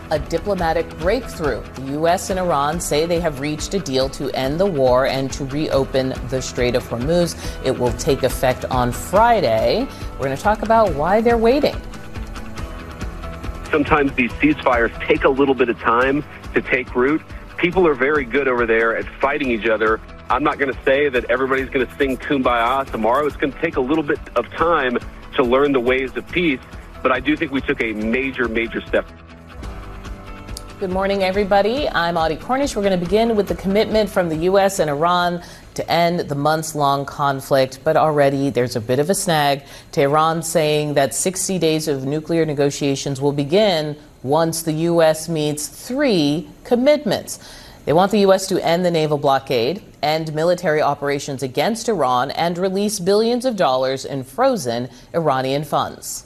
a diplomatic breakthrough. The U.S. and Iran say they have reached a deal to end the war and to reopen the Strait of Hormuz. It will take effect on Friday. We're going to talk about why they're waiting. Sometimes these ceasefires take a little bit of time to take root. People are very good over there at fighting each other. I'm not going to say that everybody's going to sing Kumbaya tomorrow. It's going to take a little bit of time to learn the ways of peace, but I do think we took a major step. Good morning, everybody. I'm Audie Cornish. We're going to begin with the commitment from the U.S. and Iran to end the months-long conflict, but already there's a bit of a snag. Tehran saying that 60 days of nuclear negotiations will begin once the U.S. meets 3 commitments. They want the U.S. to end the naval blockade, end military operations against Iran, and release billions of dollars in frozen Iranian funds.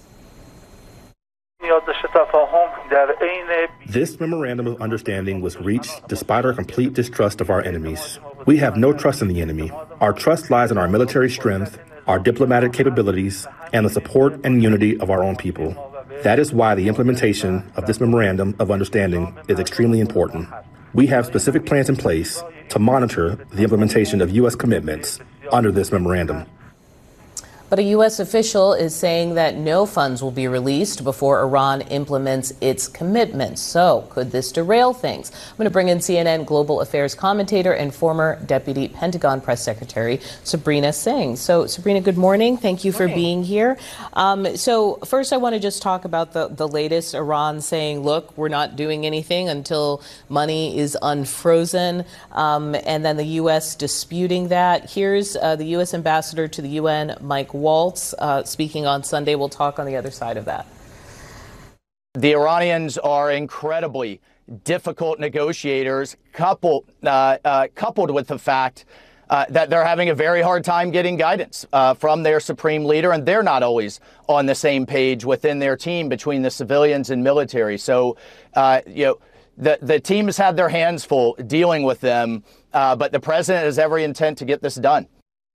This memorandum of understanding was reached despite our complete distrust of our enemies. We have no trust in the enemy. Our trust lies in our military strength, our diplomatic capabilities, and the support and unity of our own people. That is why the implementation of this memorandum of understanding is extremely important. We have specific plans in place to monitor the implementation of U.S. commitments under this memorandum. But a U.S. official is saying that no funds will be released before Iran implements its commitments. So could this derail things? I'm going to bring in CNN Global Affairs commentator and former Deputy Pentagon Press Secretary Sabrina Singh. So, Sabrina, good morning. Thank you for being here. So first, I want to just talk about the latest. Iran saying, look, we're not doing anything until money is unfrozen. And then the U.S. disputing that. Here's the U.S. ambassador to the UN, Mike Waltz, speaking on Sunday. We'll talk on the other side of that. The Iranians are incredibly difficult negotiators, coupled with the fact that they're having a very hard time getting guidance from their supreme leader, and they're not always on the same page within their team between the civilians and military. So, the team has had their hands full dealing with them, but the president has every intent to get this done.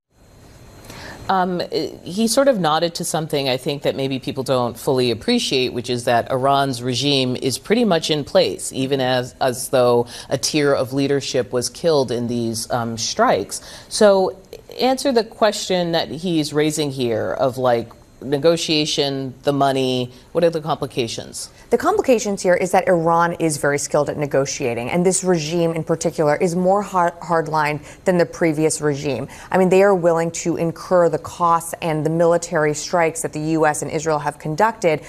He sort of nodded to something I think that maybe people don't fully appreciate, which is that Iran's regime is pretty much in place, even as though a tier of leadership was killed in these strikes. So answer the question that he's raising here of like negotiation, the money, what are the complications? The complications here is that Iran is very skilled at negotiating, and this regime in particular is more hardline than the previous regime. I mean, they are willing to incur the costs and the military strikes that the U.S. and Israel have conducted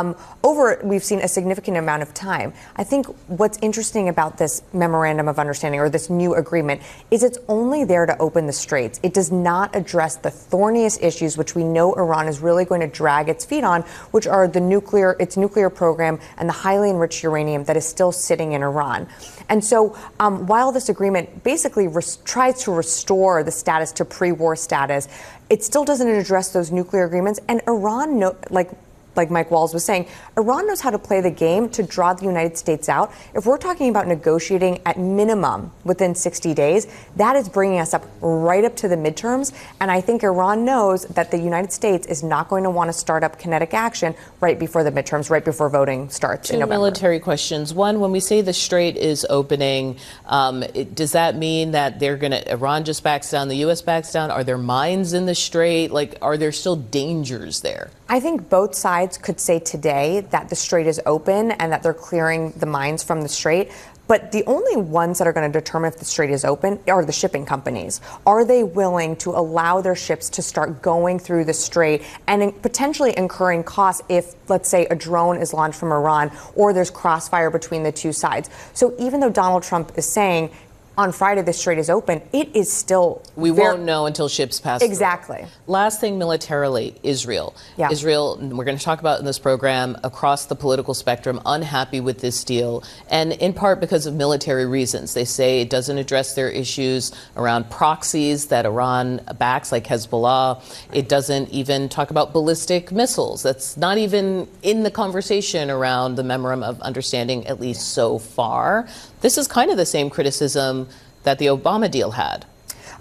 we've seen a significant amount of time. I think what's interesting about this memorandum of understanding or this new agreement is it's only there to open the straits. It does not address the thorniest issues which we know Iran is really going to drag its feet on, which are its nuclear program and the highly enriched uranium that is still sitting in Iran. And so while this agreement basically tries to restore the status to pre-war status, it still doesn't address those nuclear agreements. And Iran, like Mike Walls was saying, Iran knows how to play the game to draw the United States out. If we're talking about negotiating at minimum within 60 days, that is bringing us up right up to the midterms. And I think Iran knows that the United States is not going to want to start up kinetic action right before the midterms, right before voting starts in November. Two military questions. One, when we say the strait is opening, does that mean that Iran just backs down, the U.S. backs down? Are there mines in the strait? Like, are there still dangers there? I think both sides could say today that the strait is open and that they're clearing the mines from the strait. But the only ones that are going to determine if the strait is open are the shipping companies. Are they willing to allow their ships to start going through the strait and potentially incurring costs if, let's say, a drone is launched from Iran or there's crossfire between the two sides? So even though Donald Trump is saying on Friday the strait is open, it is still... We won't know until ships pass through. Exactly. Last thing militarily, Israel. Yeah. Israel, we're going to talk about in this program, across the political spectrum, unhappy with this deal, and in part because of military reasons. They say it doesn't address their issues around proxies that Iran backs, like Hezbollah. It doesn't even talk about ballistic missiles. That's not even in the conversation around the Memorandum of Understanding, at least so far. This is kind of the same criticism that the Obama deal had.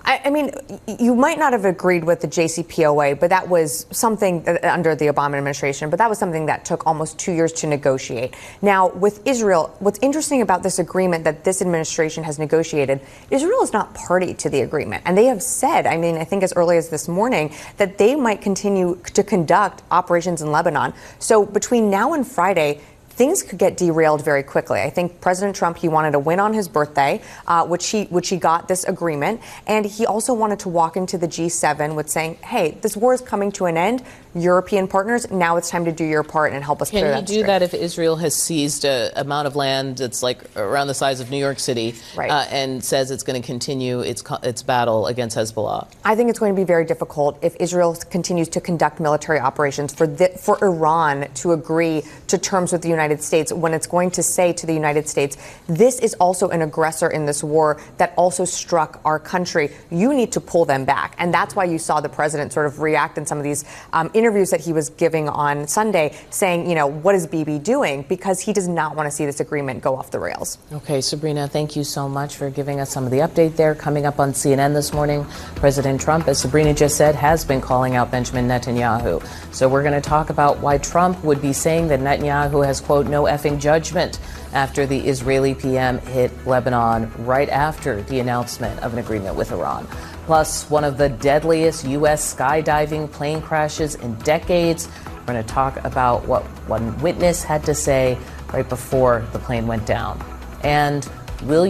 I mean, you might not have agreed with the JCPOA, but that was something under the Obama administration, but that was something that took almost 2 years to negotiate. Now, with Israel, what's interesting about this agreement that this administration has negotiated, Israel is not party to the agreement. And they have said, I mean, I think as early as this morning, that they might continue to conduct operations in Lebanon. So between now and Friday, things could get derailed very quickly. I think President Trump, he wanted to win on his birthday, which he got this agreement. And he also wanted to walk into the G7 with saying, hey, this war is coming to an end. European partners, now it's time to do your part and help us clear that Can he do that if Israel has seized an amount of land that's like around the size of New York City, right, and says it's going to continue its battle against Hezbollah? I think it's going to be very difficult if Israel continues to conduct military operations for Iran to agree to terms with the United States when it's going to say to the United States, this is also an aggressor in this war that also struck our country. You need to pull them back. And that's why you saw the president sort of react in some of these interviews that he was giving on Sunday saying, you know, what is Bibi doing? Because he does not want to see this agreement go off the rails. Okay, Sabrina, thank you so much for giving us some of the update there. Coming up on CNN this morning, President Trump, as Sabrina just said, has been calling out Benjamin Netanyahu. So we're going to talk about why Trump would be saying that Netanyahu has, quote, no effing judgment after the Israeli PM hit Lebanon right after the announcement of an agreement with Iran. Plus, one of the deadliest U.S. skydiving plane crashes in decades. We're going to talk about what one witness had to say right before the plane went down. And will